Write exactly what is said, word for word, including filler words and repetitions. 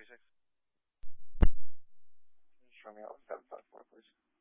Can you show me out seven five four, please?